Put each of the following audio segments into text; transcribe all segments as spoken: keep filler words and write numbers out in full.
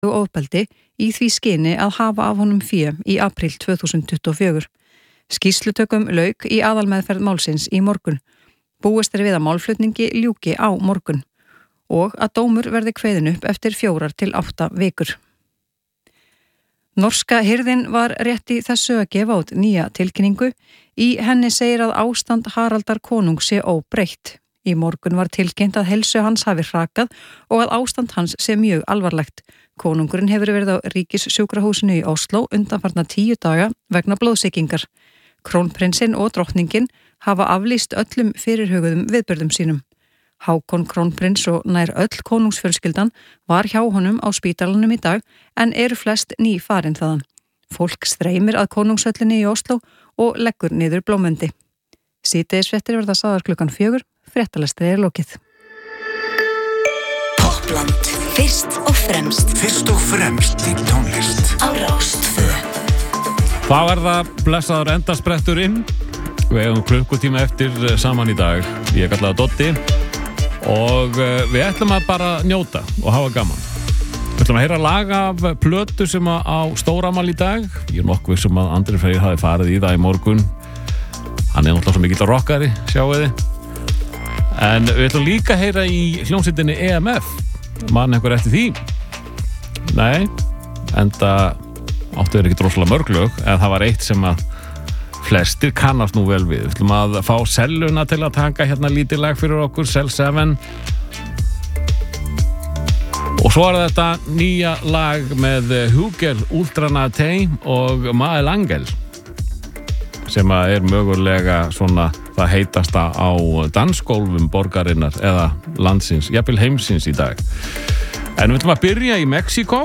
ofbeldi í því skyni að hafa af honum fé í apríl tvö þúsund tuttugu og fjögur. Skýrslutökum lauk í aðalmeðferð málsins í morgun. Búist er við að málflutningi ljúki á morgun og að dómur verði kveðin upp eftir fjórar til átta vikur. Norska hirðin var rétt í þessu að gefa út nýja tilkynningu. Í henni segir að ástand Haraldar konungs sé óbreytt. Í morgun var tilkynnt að heilsu hans hafi hrakað og að ástand hans sé mjög alvarlegt. Konungurinn hefur verið á ríkissjúkrahúsinu í Oslo undanfarna tíu daga vegna blóðsýkingar. Krónprinsinn og drottningin hafa aflýst öllum fyrirhuguðum viðburðum sínum. Hákon krónprins og nær öll konungsfjölskyldan var hjá honum á spítalanum í dag en eru flest ný farin þaðan. Fólk streymir að konungshöllinni í Oslo og leggur niður blómvendi. Síðdegisfréttir verða sagðar klukkan fjögur, fréttalestri er lokið. Toppland, fyrst og fremst. Fyrst og fremst í tónlist. Á Rás tvö. Þá er það blessaður endaspretturinn. Við hefum klukkutíma eftir saman í dag. Ég er kallaði Dotti og við ætlum að bara njóta og hafa gaman. Við ætlum að heyra lag af plötu sem á stóramæli í dag. Ég er nokkuð viss um að Andri Freyr hafi farið í það í morgun. Hann er náttúrulega svo mikill rockari, sjáu þið. En við ætlum líka að heyra í hljómsveitinni E M F. Man einhver eftir því? Nei, enda áttu þeir ekki droslega mörg lög, en það var eitt sem að flestir kannast nú vel við. Við ætlum að fá Selluna til að taka hérna lítið lag fyrir okkur, Cell seven. Og svo er þetta nýja lag með Hugel Ultranate og Mael Angel, sem er mögulega svona það heitasta á dansgólfum borgarinnar eða landsins, jafnvel heimsins í dag. En við ætlum að byrja í Mexíkó.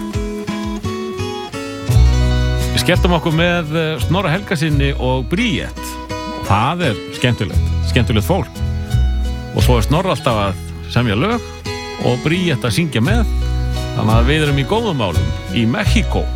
Við skelltum okkur með Snorra Helgasyni og Bríett. Það er skemmtilegt, skemmtilegt fólk. Og svo er Snorra alltaf að semja lög og Bríett að syngja með. Þannig að við erum í góðum málum í Mexíkó.